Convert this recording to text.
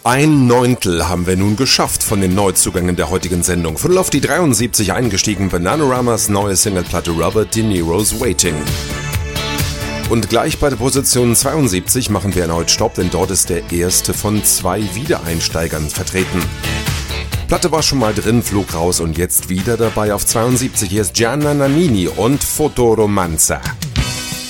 Ein Neuntel haben wir nun geschafft von den Neuzugängen der heutigen Sendung. Von auf die 73 eingestiegen Bananaramas neue Singleplatte Robert De Niro's Waiting. Und gleich bei der Position 72 machen wir erneut Stopp, denn dort ist der erste von 2 Wiedereinsteigern vertreten. Platte war schon mal drin, flog raus und jetzt wieder dabei auf 72. Hier ist Gianna Nannini und Fotoromanza.